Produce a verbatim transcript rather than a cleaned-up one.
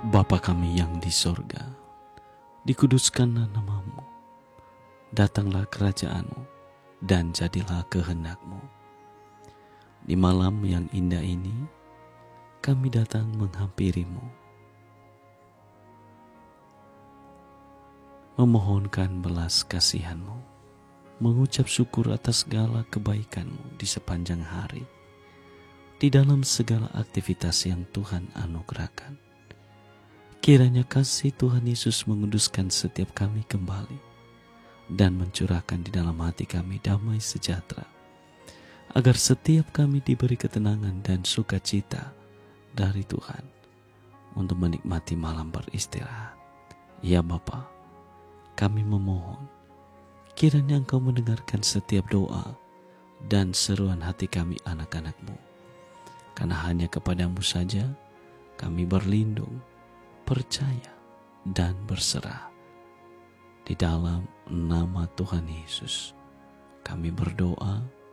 Bapa kami yang di sorga, dikuduskanlah namamu, datanglah kerajaan-Mu, dan jadilah kehendak-Mu. Di malam yang indah ini, kami datang menghampiri-Mu, memohonkan belas kasihan-Mu, mengucap syukur atas segala kebaikan-Mu di sepanjang hari, di dalam segala aktivitas yang Tuhan anugerahkan. Kiranya kasih Tuhan Yesus menguduskan setiap kami kembali dan mencurahkan di dalam hati kami damai sejahtera, agar setiap kami diberi ketenangan dan sukacita dari Tuhan untuk menikmati malam beristirahat. Ya Bapa, kami memohon kiranya Engkau mendengarkan setiap doa dan seruan hati kami anak-anak-Mu, karena hanya kepadamu saja kami berlindung, percaya, dan berserah. Di dalam nama Tuhan Yesus kami berdoa